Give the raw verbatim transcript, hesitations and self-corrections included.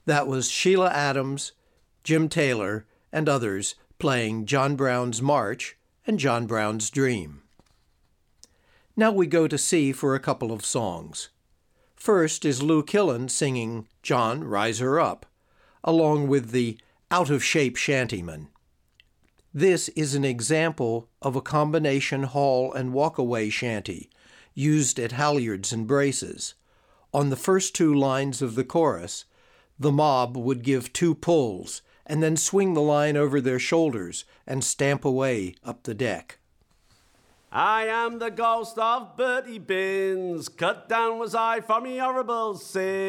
That was Sheila Adams, Jim Taylor, and others playing John Brown's March and John Brown's Dream. Now we go to C for a couple of songs. First is Lou Killen singing John, Rise Her Up, along with the out-of-shape shantyman. This is an example of a combination hall and walkaway shanty used at halyards and braces. On the first two lines of the chorus, the mob would give two pulls and then swing the line over their shoulders and stamp away up the deck. I am the ghost of Bertie Binns, cut down was I for me horrible sin.